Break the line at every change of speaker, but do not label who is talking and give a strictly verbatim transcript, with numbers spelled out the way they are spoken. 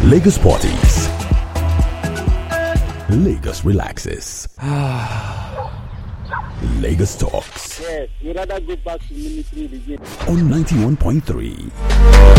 Lagos parties. Lagos relaxes. Lagos talks.
Yes, we rather go back to military regime.
On ninety-one point three.